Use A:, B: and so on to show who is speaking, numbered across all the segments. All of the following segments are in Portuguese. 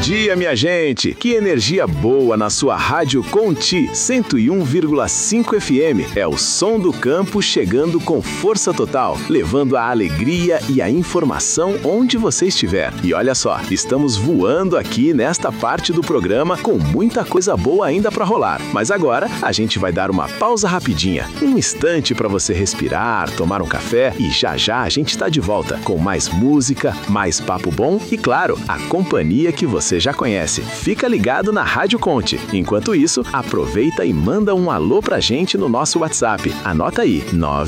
A: dia, minha gente! Que energia boa na sua Rádio Conti 101,5 FM. É o som do campo chegando com força total, levando a alegria e a informação onde você estiver. E olha só, estamos voando aqui nesta parte do programa com muita coisa boa ainda para rolar. Mas agora a gente vai dar uma pausa rapidinha, um instante para você respirar, tomar um café e já já a gente está de volta com mais música, mais papo bom e, claro, a companhia que você já conhece. Fica ligado na Rádio Conte. Enquanto isso, aproveita e manda um alô pra gente no nosso WhatsApp. Anota aí,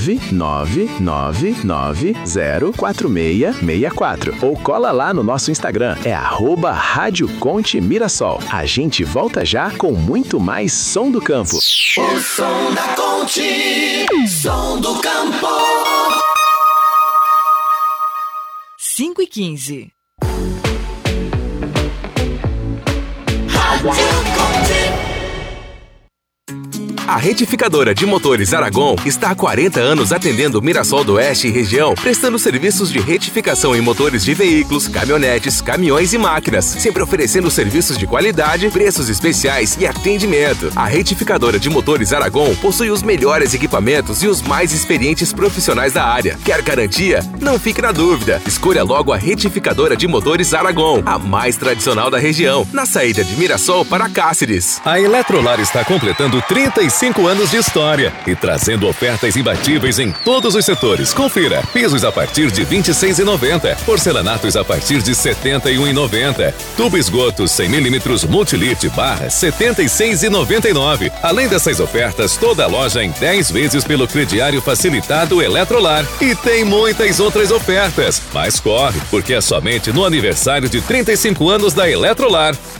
A: 999904664. Ou cola lá no nosso Instagram, é @Rádio Conte Mirassol. A gente volta já com muito mais som do campo.
B: O som da Conte, som do campo.
C: 5h15.
D: A retificadora de motores Aragon está há 40 anos atendendo Mirassol do Oeste e região, prestando serviços de retificação em motores de veículos, caminhonetes, caminhões e máquinas, sempre oferecendo serviços de qualidade, preços especiais e atendimento. A retificadora de motores Aragon possui os melhores equipamentos e os mais experientes profissionais da área. Quer garantia? Não fique na dúvida. Escolha logo a retificadora de motores Aragon, a mais tradicional da região, na saída de Mirassol para Cáceres.
E: A Eletrolar está completando 35 anos de história e trazendo ofertas imbatíveis em todos os setores. Confira: pisos a partir de R$ 26,90, porcelanatos a partir de R$ 71,90, tubo esgoto 100mm Multilite barra R$ 76,99. Além dessas ofertas, toda a loja em 10 vezes pelo crediário facilitado Eletrolar. E tem muitas outras ofertas, mas corre, porque é somente no aniversário de 35 anos da Eletrolar.